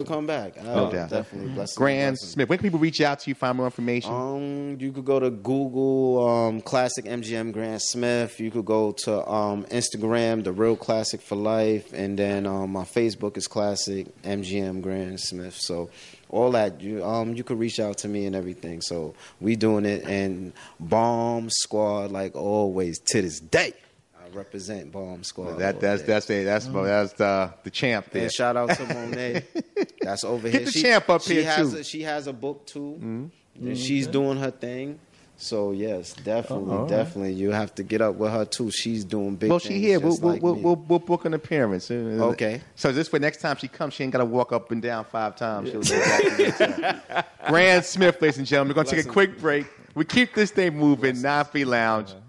come back. No doubt. Definitely. Blessings. Grand Smith. When can people reach out to you, find more information? You could go to Google, Classic MGM Grant Smith. You could go to Instagram, The Real Classic for Life, and then my Facebook is Classic MGM Grant Smith. So all that you could reach out to me and everything. So we doing it, and Bomb Squad like always to this day. I represent Bomb Squad. That's the champ there. And shout out to Monet. That's over here. Get the champ up here too. She has a book too. And she's doing her thing. So yes, definitely, you have to get up with her too. She's doing big. Well, things. she here. We'll book an appearance. Okay. So this for next time she comes, she ain't got to walk up and down 5 times. She'll do that. Grand Smith, ladies and gentlemen. We're gonna take a quick break. We keep this thing moving. Nafi Lounge.